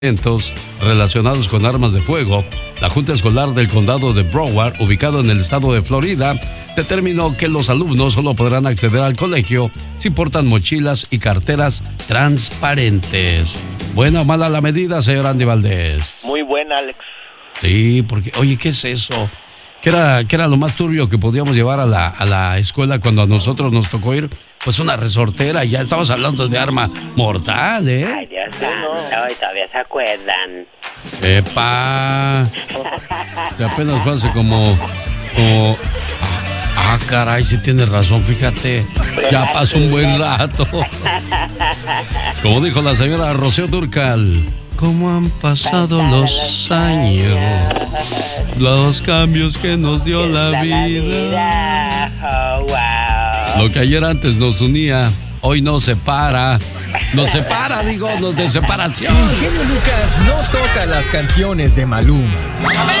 eventos relacionados con armas de fuego, la Junta Escolar del Condado de Broward, ubicado en el estado de Florida, determinó que los alumnos solo podrán acceder al colegio si portan mochilas y carteras transparentes. ¿Buena o mala la medida, señor Andy Valdés? Muy buena, Alex. Sí, porque, oye, ¿qué es eso? ¿Qué era lo más turbio que podíamos llevar a la escuela cuando a nosotros nos tocó ir? Pues una resortera, ya estamos hablando de arma mortal, ¿eh? Ay, Dios santo, y todavía se acuerdan. ¡Epa! Que apenas fue hace como... Ah, caray, sí tienes razón, fíjate. Ya pasó un buen rato. Como dijo la señora Rocío Dúrcal, ¿cómo han pasado los años? Los cambios que nos dio la vida. Oh, wow. Lo que ayer antes nos unía, hoy nos separa. Nos separa, digo, nos de separación. El genio Lucas no toca las canciones de Maluma.